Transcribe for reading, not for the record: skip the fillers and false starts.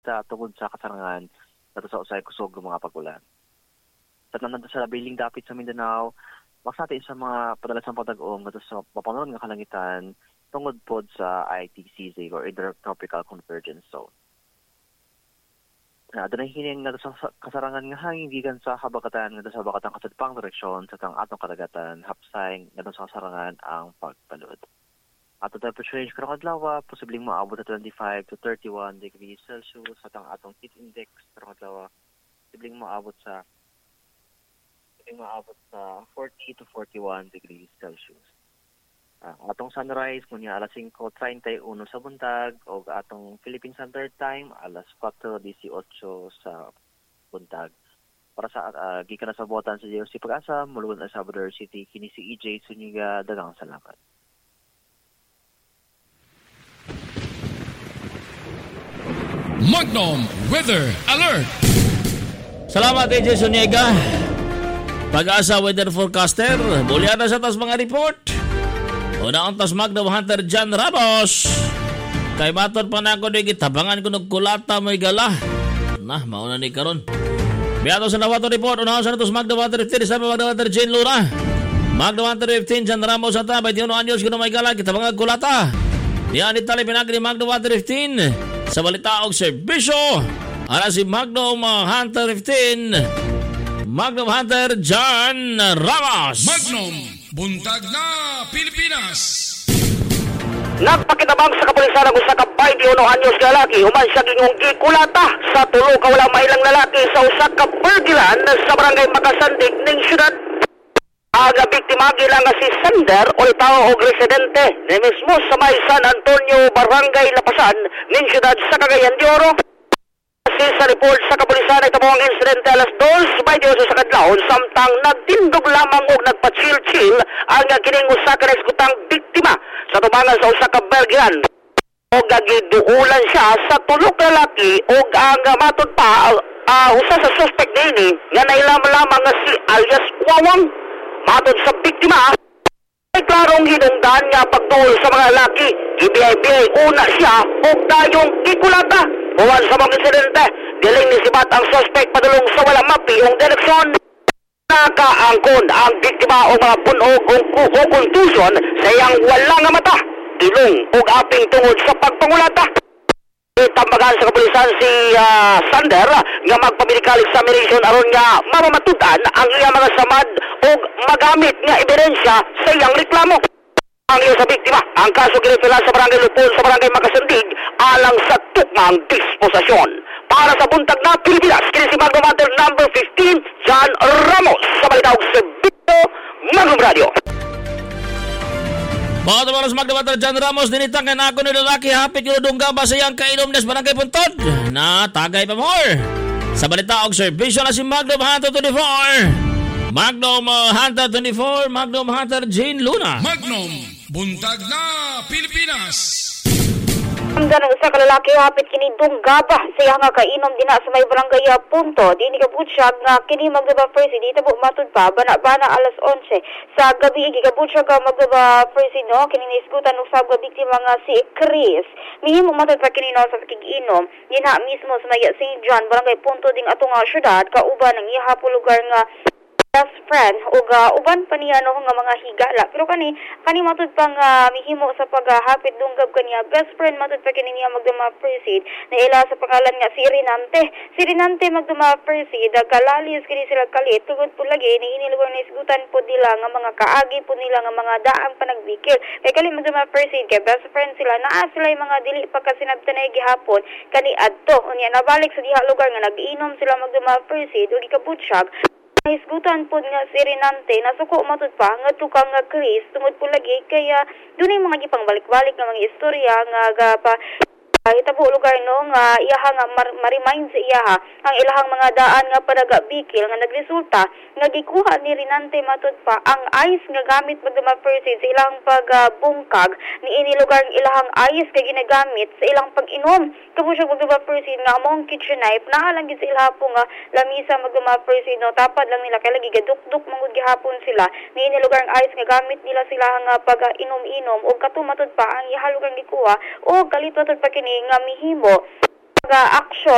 tungod sa kasarangan nato sa usay kusog ng mga pag-ulan. Sa tanan sa labiling dapit sa Mindanao, maksati sa mga padalasang pag-ag-ong ngadto sa mapanuron nga kalangitan tungod pod sa ITCZ or Intertropical Convergence Zone. Doon hining nga sa kasarangan nga hangin gikan sa habagatan nga sa habagatan kasadpang direksyon sa tang atong kadagatan hapsay nga sa kasarangan ang pagbalod. Ato temperature range karong adlaw posibleng maabot sa 25 to 31 degrees Celsius sa tang atong heat index karong adlaw posibleng maabot sa 40 to 41 degrees Celsius. Atong sunrise kunya alas 5:31 sa buntag o atong Philippine Standard Time alas 4:18 sa buntag. Para sa gikan na sa botan sa JOC Pag-asa, mulungan sa Salvador City kini si EJ Zuniga, daghang salamat. Magnum Weather Alert. Salamat EJ Zuniga. Pag-asa weather forecaster, bulyada sa tas mga report. Una ang tas Magnum Hunter John Ramos. Kay matod pa na ako di kitabangan ko nagkulata may gala. Nah, mauna ni karon. Biyato sa nawato report, una sa natos Magnum Hunter 15, sabi Magnum Hunter Jane Luna. Magnum Hunter 15, John Ramos at 21 anyos ko na may gala, kitabangan kulata. Diyan itali pinagi ni Magnum Hunter 15 sa balita og serbisyo. Ara si Magnum Hunter 15, Magnum Hunter John Ramos. Magnum Buntag na Pilipinas. Nagpakitabang sa kapulisan ang usa ka 21 anyos nga lalaki human siya gingong gikulata sa tulo ka walang mailang lalaki sa usa ka burglan sa barangay Makasandig ning syudad. Aga biktima gilang nga si Sander o tao og residente ni mismo sa may San Antonio Barangay Lapasan ning syudad sa Cagayan de Oro. Sa report sa kapulisan ay tabong ang insidente alas 2:22 sa kadlawon samtang nagtindog lamang og nagpa-chill-chill ang kining usa ka resgutang biktima sa tubangan sa usa ka burglan. Og giduulan siya sa tulo ka lalaki og ang matud pa usa sa suspect dinhi nga nailam lamang nga si alias Wawang. Matud sa biktima ay klarong hinungdan nga pagtuol sa mga lalaki. Ibiyay-biyay una siya og dayong gikulata. Buwan sa mga insidente, galing ni sibat ang suspect padulong sa walang mapiyong direksyon. Nakaangkon ang biktima o mga punog o contusion sa iyang walang mata, ilong o aping tungod sa pagpangulata. Itambagan sa kapulisan si Sander nga magpa-medical examination aron nga mamamatudan ang iyang mga samad o magamit nga ebidensya sa iyang reklamo. Ang iyo sa biktima, ang kaso ginipila sa barangay Lupon sa barangay Makasandig alang sa tukmang disposasyon. Para sa buntag na Pilipinas, kini si Magnum Hunter number 15, John Ramos sa Balitawag sa Bito, Magnum Radio. Mga tumaros Magnum Hunter John Ramos, dinitang kanako ni lalaki hapit yung dungga ba sa iyang kainom nas barangay Puntod na tagay pa more. Sa Balitawag Servisyo na si Magnum Hunter 24. Magnum Hunter 24, Magnum Hunter Jane Luna. Magnum Buntag na Pilipinas. Ang ganang usa ka lalaki hapit kini dunggaba sa iya nga kainom dina sa may barangay Punto. Dini kabutsyag nga kini magdaba first dito po matud pa bana alas 11 sa gabi gigabutsyag ka magdaba first no kini nisgutan og sab biktima nga si Chris. Mihimo matud pa kini no sa kigiinom dinha mismo sa may St. John barangay Punto ding atong syudad kauban ng iya lugar nga best friend ug uban pa niya no nga mga higala pero kani matud pang mihimo sa paghapit dunggab kaniya best friend matud pa kini niya magduma proceed na ila sa pangalan nga si Rinante magduma proceed kalalis kini sila kalit tugod po lagi ni inilugar ni isgutan po nila nga mga kaagi po nila nga mga daang panagbikil kay kali magduma proceed kay best friend sila naa sila mga dili pa kasinabtanay gihapon kani adto unya nabalik sa diha lugar nga nag-inom sila magduma proceed ug ikabutsyag isgutan po nga si Rinante nasuko matud pa nga tukang nga Chris tungod po lagi kaya dunay mga gipang balik-balik nga mga istorya nga pa hitabo lugar no nga iyaha nga ma-remind sa iyaha ang ilahang mga daan nga panaga-bikil nga nagresulta nga gikuha ni Rinante matud pa ang ice nga gamit magdama first sa ilang pagbungkag ni ini lugar ang ilahang ice kay ginagamit sa ilang pag-inom kabusog magdama first nga among kitchen knife nahalang gid sa ilhapo nga lamisa magdama first no tapad lang nila kay lagi gadukduk mangud gihapon sila ni ini lugar ang ice nga gamit nila sila nga pag-inom-inom og katumatod pa ang ihalugang gikuha o kalit matud pa kini nga mihimo nga aksyon